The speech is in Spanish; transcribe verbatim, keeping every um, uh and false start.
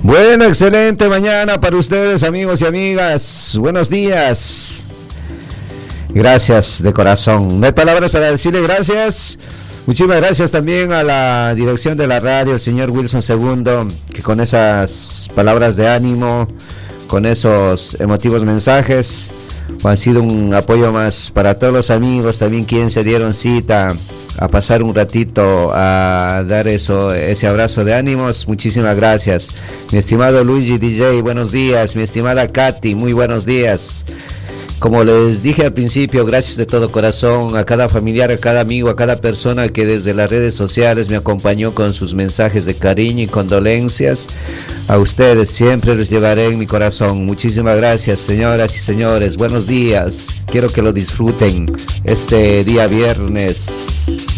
Bueno, excelente mañana para ustedes, amigos y amigas. Buenos días. Gracias de corazón. No hay palabras para decirle gracias. Muchísimas gracias también a la dirección de la radio, el señor Wilson Segundo, que con esas palabras de ánimo, con esos emotivos mensajes, han sido un apoyo más para todos los amigos también quienes se dieron cita a pasar un ratito a dar eso, ese abrazo de ánimos. Muchísimas gracias. Mi estimado Luigi D J, buenos días. Mi estimada Katy, muy buenos días. Como les dije al principio, gracias de todo corazón a cada familiar, a cada amigo, a cada persona que desde las redes sociales me acompañó con sus mensajes de cariño y condolencias. A ustedes siempre los llevaré en mi corazón. Muchísimas gracias, señoras y señores. Buenos días. Quiero que lo disfruten este día viernes.